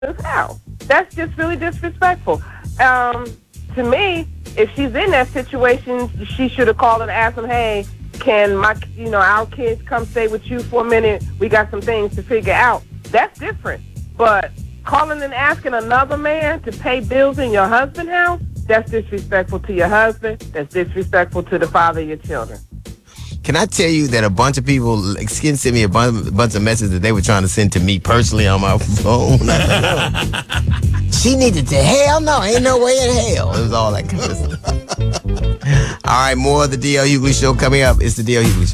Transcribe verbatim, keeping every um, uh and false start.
house. That's just really disrespectful. Um, to me, if she's in that situation, she should have called and asked him, hey, can my, you know, our kids come stay with you for a minute? We got some things to figure out. That's different. But calling and asking another man to pay bills in your husband's house, that's disrespectful to your husband. That's disrespectful to the father of your children. Can I tell you that a bunch of people, like, Skin sent me a bunch, a bunch of messages that they were trying to send to me personally on my phone. She needed to, hell no, ain't no way in hell. It was all that kind of stuff. All right, more of the D L Hughley Show coming up. It's the D L Hughley Show.